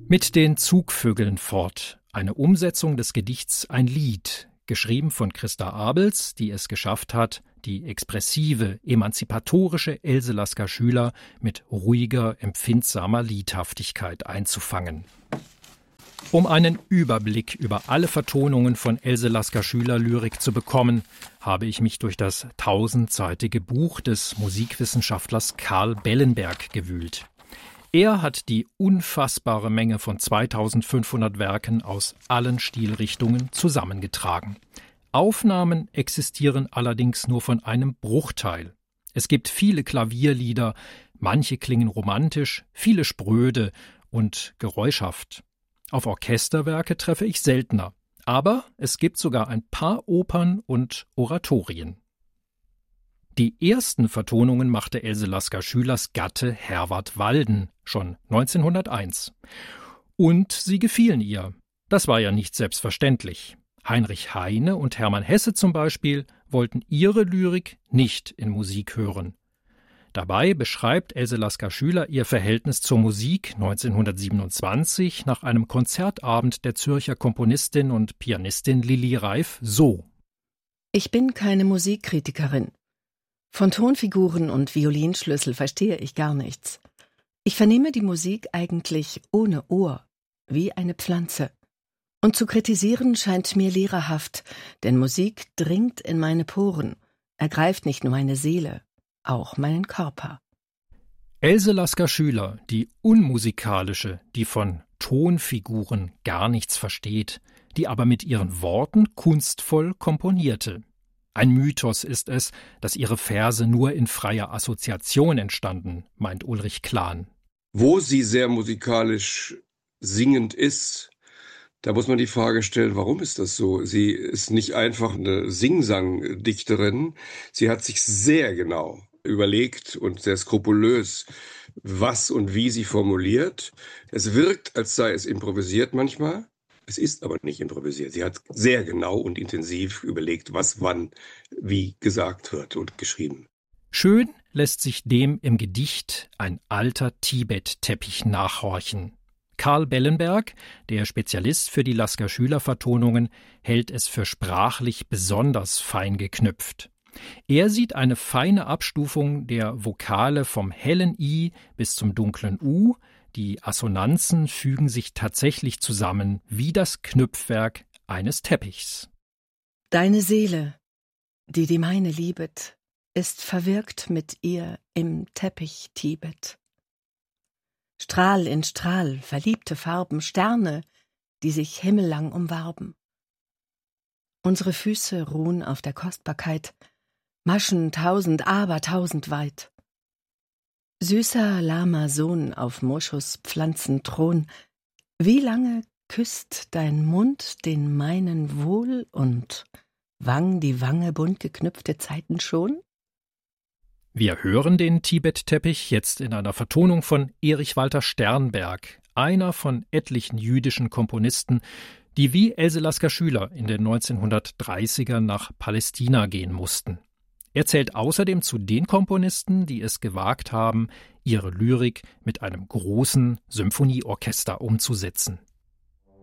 Mit den Zugvögeln fort. Eine Umsetzung des Gedichts Ein Lied, geschrieben von Christa Abels, die es geschafft hat, die expressive, emanzipatorische Else Lasker-Schüler mit ruhiger, empfindsamer Liedhaftigkeit einzufangen. Um einen Überblick über alle Vertonungen von Else Lasker-Schüler Lyrik zu bekommen, habe ich mich durch das 1000-seitige Buch des Musikwissenschaftlers Karl Bellenberg gewühlt. Er hat die unfassbare Menge von 2500 Werken aus allen Stilrichtungen zusammengetragen. Aufnahmen existieren allerdings nur von einem Bruchteil. Es gibt viele Klavierlieder, manche klingen romantisch, viele spröde und geräuschhaft. Auf Orchesterwerke treffe ich seltener, aber es gibt sogar ein paar Opern und Oratorien. Die ersten Vertonungen machte Else Lasker-Schülers Gatte Herwart Walden schon 1901. Und sie gefielen ihr. Das war ja nicht selbstverständlich. Heinrich Heine und Hermann Hesse zum Beispiel wollten ihre Lyrik nicht in Musik hören. Dabei beschreibt Else Lasker-Schüler ihr Verhältnis zur Musik 1927 nach einem Konzertabend der Zürcher Komponistin und Pianistin Lili Reif so: Ich bin keine Musikkritikerin. Von Tonfiguren und Violinschlüssel verstehe ich gar nichts. Ich vernehme die Musik eigentlich ohne Ohr, wie eine Pflanze. Und zu kritisieren scheint mir lehrerhaft, denn Musik dringt in meine Poren, ergreift nicht nur meine Seele, auch meinen Körper. Else Lasker-Schüler, die unmusikalische, die von Tonfiguren gar nichts versteht, die aber mit ihren Worten kunstvoll komponierte. Ein Mythos ist es, dass ihre Verse nur in freier Assoziation entstanden, meint Ulrich Klahn. Wo sie sehr musikalisch singend ist, da muss man die Frage stellen, warum ist das so? Sie ist nicht einfach eine Singsang-Dichterin. Sie hat sich sehr genau überlegt und sehr skrupulös, was und wie sie formuliert. Es wirkt, als sei es improvisiert manchmal. Es ist aber nicht improvisiert. Sie hat sehr genau und intensiv überlegt, was wann wie gesagt wird und geschrieben. Schön lässt sich dem im Gedicht ein alter Tibet-Teppich nachhorchen. Karl Bellenberg, der Spezialist für die Lasker-Schüler-Vertonungen, hält es für sprachlich besonders fein geknüpft. Er sieht eine feine Abstufung der Vokale vom hellen I bis zum dunklen U. Die Assonanzen fügen sich tatsächlich zusammen wie das Knüpfwerk eines Teppichs. Deine Seele, die meine liebet, ist verwirkt mit ihr im Teppich Tibet. Strahl in Strahl, verliebte Farben, Sterne, die sich himmellang umwarben. Unsere Füße ruhen auf der Kostbarkeit, Maschen 1000, abertausend weit. Süßer, lahmer Sohn auf Moschus Pflanzenthron, wie lange küsst dein Mund den meinen wohl und Wang die Wange bunt geknüpfte Zeiten schon? Wir hören den Tibet-Teppich jetzt in einer Vertonung von Erich Walter Sternberg, einer von etlichen jüdischen Komponisten, die wie Else Lasker-Schüler in den 1930ern nach Palästina gehen mussten. Er zählt außerdem zu den Komponisten, die es gewagt haben, ihre Lyrik mit einem großen Symphonieorchester umzusetzen.